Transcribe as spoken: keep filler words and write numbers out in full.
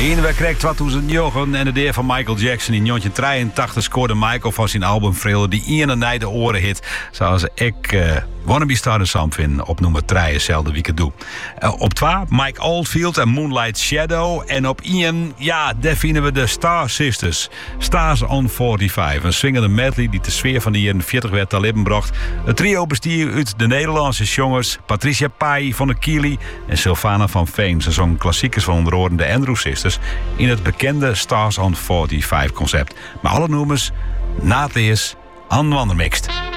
In we kreeg tweeduizend negen en de deer van Michael Jackson. In negentien drieëntachtig scoorde Michael van zijn album Thriller die ene na de oren hit. Zoals ik uh, Wanna Be Started Something op nummer drie hetzelfde weekend doe. Uh, op twee Mike Oldfield en Moonlight Shadow. En op één, ja, daar vinden we de Star Sisters. Stars on vijfenveertig. Een swingende medley die de sfeer van de jaren veertig werd te leven bracht. Het trio bestier uit de Nederlandse jongens Patricia Pai van de Kili en Sylvana van Veen. Ze zongen klassiekers van onder andere de Andrew Sisters in het bekende Stars on vijfenveertig concept. Maar alle noemers na het leers aan Wandermixed.